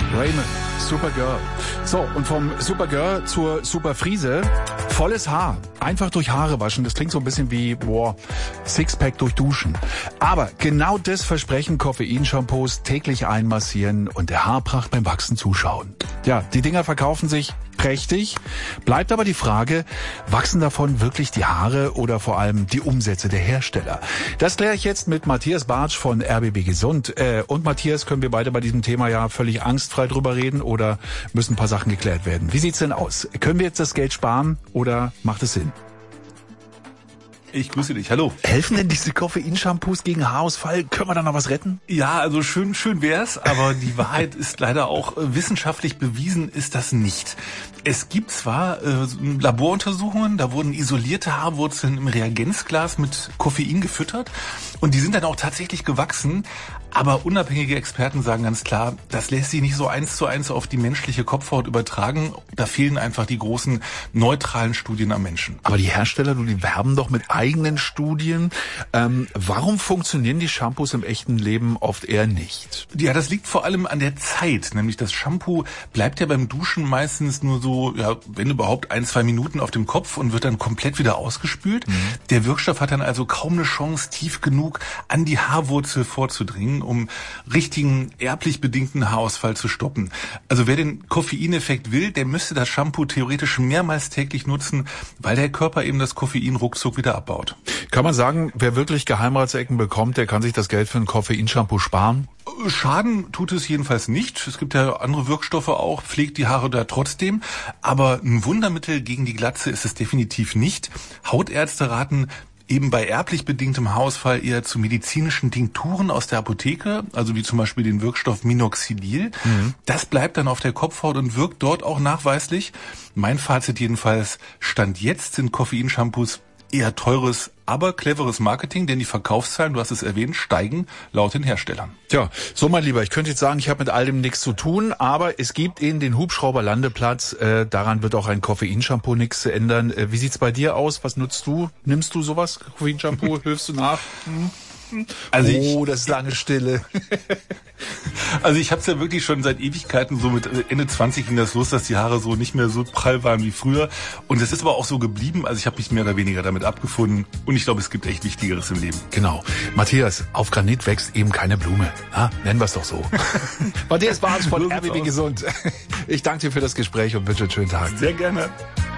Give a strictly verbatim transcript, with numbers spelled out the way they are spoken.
Raymond, Supergirl. So, und vom Supergirl zur Superfriese. Volles Haar. Einfach durch Haare waschen. Das klingt so ein bisschen wie, boah, Sixpack durch Duschen. Aber genau das versprechen Koffeinshampoos: täglich einmassieren und der Haarpracht beim Wachsen zuschauen. Ja, die Dinger verkaufen sich prächtig. Bleibt aber die Frage, wachsen davon wirklich die Haare oder vor allem die Umsätze der Hersteller? Das kläre ich jetzt mit Matthias Bartsch von R B B Gesund. Äh, und Matthias, können wir beide bei diesem Thema ja völlig angstfrei drüber reden oder müssen ein paar Sachen geklärt werden? Wie sieht's denn aus? Können wir jetzt das Geld sparen oder macht es Sinn? Ich grüße dich, hallo. Helfen denn diese Koffeinshampoos gegen Haarausfall? Können wir da noch was retten? Ja, also schön, schön wär's, aber die Wahrheit ist leider auch, äh, wissenschaftlich bewiesen ist das nicht. Es gibt zwar äh, Laboruntersuchungen, da wurden isolierte Haarwurzeln im Reagenzglas mit Koffein gefüttert und die sind dann auch tatsächlich gewachsen, aber unabhängige Experten sagen ganz klar, das lässt sich nicht so eins zu eins auf die menschliche Kopfhaut übertragen. Da fehlen einfach die großen neutralen Studien am Menschen. Aber die Hersteller, die werben doch mit eigenen Studien. Ähm, warum funktionieren die Shampoos im echten Leben oft eher nicht? Ja, das liegt vor allem an der Zeit. Nämlich das Shampoo bleibt ja beim Duschen meistens nur so, ja, wenn überhaupt ein, zwei Minuten auf dem Kopf und wird dann komplett wieder ausgespült. Mhm. Der Wirkstoff hat dann also kaum eine Chance, tief genug an die Haarwurzel vorzudringen, um richtigen erblich bedingten Haarausfall zu stoppen. Also wer den Koffeineffekt will, der müsste das Shampoo theoretisch mehrmals täglich nutzen, weil der Körper eben das Koffein ruckzuck wieder abbaut. Kann man sagen, wer wirklich Geheimratsecken bekommt, der kann sich das Geld für ein Koffeinshampoo sparen? Schaden tut es jedenfalls nicht. Es gibt ja andere Wirkstoffe auch, pflegt die Haare da trotzdem. Aber ein Wundermittel gegen die Glatze ist es definitiv nicht. Hautärzte raten eben bei erblich bedingtem Haarausfall eher zu medizinischen Tinkturen aus der Apotheke, also wie zum Beispiel den Wirkstoff Minoxidil. Mhm. Das bleibt dann auf der Kopfhaut und wirkt dort auch nachweislich. Mein Fazit jedenfalls, Stand jetzt sind Koffeinshampoos eher teures, aber cleveres Marketing, denn die Verkaufszahlen, du hast es erwähnt, steigen laut den Herstellern. Tja, so mein Lieber, ich könnte jetzt sagen, ich habe mit all dem nichts zu tun, aber es gibt eben den Hubschrauberlandeplatz, äh, daran wird auch ein Koffeinshampoo nichts zu ändern. Äh, wie sieht's bei dir aus? Was nutzt du? Nimmst du sowas? Koffeinshampoo? Hilfst du nach? Hm? Also oh, ich, das ist lange Stille. Also ich habe es ja wirklich schon seit Ewigkeiten, so mit Ende zwanzig ging das los, dass die Haare so nicht mehr so prall waren wie früher. Und es ist aber auch so geblieben, also ich habe mich mehr oder weniger damit abgefunden. Und ich glaube, es gibt echt Wichtigeres im Leben. Genau. Matthias, auf Granit wächst eben keine Blume. Ha? Nennen wir es doch so. Matthias Bartsch von R B B Gesund. Ich danke dir für das Gespräch und wünsche einen schönen Tag. Sehr gerne.